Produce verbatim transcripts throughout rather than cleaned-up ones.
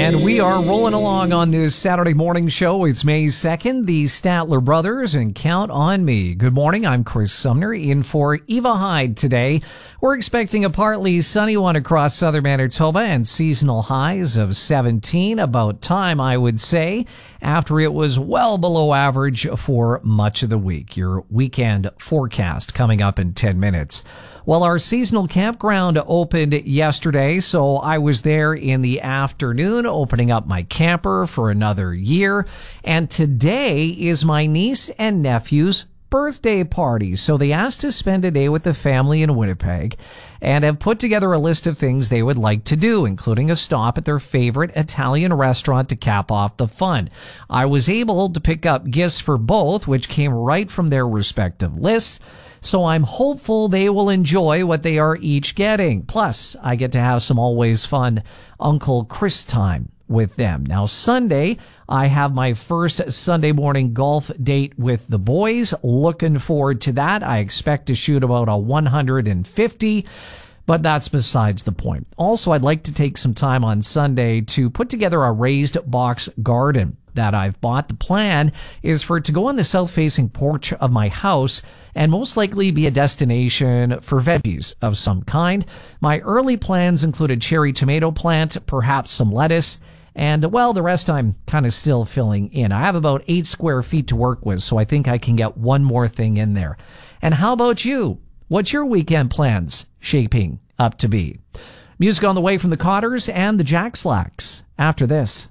And we are rolling along on this Saturday morning show. It's May second, the Statler Brothers, and count on me. Good morning, I'm Chris Sumner, in for Eva Hyde today. We're expecting a partly sunny one across southern Manitoba and seasonal highs of seventeen. About time, I would say, after it was well below average for much of the week. Your weekend forecast coming up in ten minutes. Well, our seasonal campground opened yesterday, so I was there in the afternoon opening up my camper for another year. And today is my niece and nephew's birthday party, so they asked to spend a day with the family in Winnipeg and have put together a list of things they would like to do, including a stop at their favorite Italian restaurant to cap off the fun. I was able to pick up gifts for both, which came right from their respective lists, so I'm hopeful they will enjoy what they are each getting. Plus, I get to have some always fun Uncle Chris time with them. Now, Sunday, I have my first Sunday morning golf date with the boys. Looking forward to that. I expect to shoot about a one hundred fifty, but that's besides the point. Also, I'd like to take some time on Sunday to put together a raised box garden that I've bought. The plan is for it to go on the south-facing porch of my house and most likely be a destination for veggies of some kind. My early plans include a cherry tomato plant, perhaps some lettuce, and, well, the rest I'm kind of still filling in. I have about eight square feet to work with, so I think I can get one more thing in there. And how about you? What's your weekend plans shaping up to be? Music on the way from the Cotters and the Jack Slacks after this.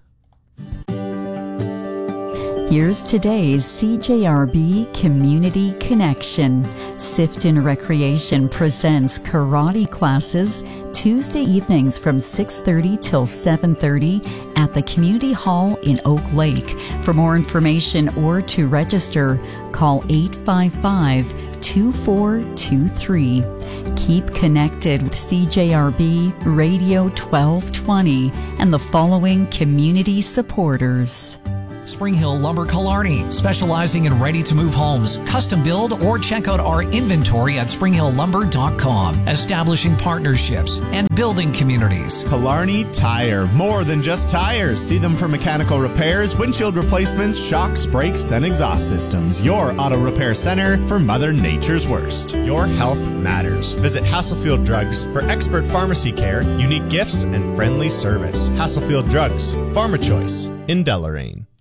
Here's today's C J R B Community Connection. Sifton Recreation presents karate classes Tuesday evenings from six thirty till seven thirty at the Community Hall in Oak Lake. For more information or to register, call eight five five, two four two three. Keep connected with C J R B Radio twelve twenty and the following community supporters. Spring Hill Lumber Killarney, specializing in ready-to-move homes, custom build, or check out our inventory at spring hill lumber dot com. Establishing partnerships and building communities. Killarney Tire, more than just tires. See them for mechanical repairs, windshield replacements, shocks, brakes, and exhaust systems. Your auto repair center for Mother Nature's worst. Your health matters. Visit Hasselfield Drugs for expert pharmacy care, unique gifts, and friendly service. Hasselfield Drugs, Pharma Choice in Deloraine.